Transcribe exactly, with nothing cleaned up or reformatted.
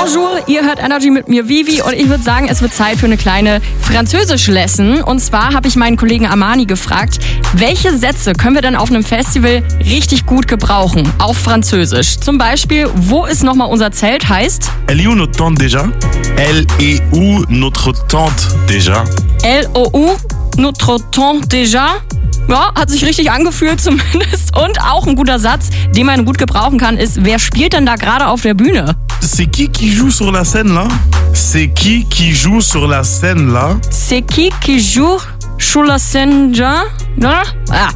Bonjour, ihr hört Energy mit mir, Vivi, und ich würde sagen, es wird Zeit für eine kleine Französisch-Lesson. Und zwar habe ich meinen Kollegen Armani gefragt, welche Sätze können wir denn auf einem Festival richtig gut gebrauchen, auf Französisch? Zum Beispiel, wo ist nochmal unser Zelt, heißt? Elle est où notre tente déjà? Elle est où notre tente déjà? L O U, notre tente déjà. Ja, hat sich richtig angefühlt zumindest. Und auch ein guter Satz, den man gut gebrauchen kann, ist, wer spielt denn da gerade auf der Bühne? C'est qui qui joue sur la scène là? C'est qui qui joue sur la scène là? C'est qui qui joue sur la scène? Ja? Ja? Ah,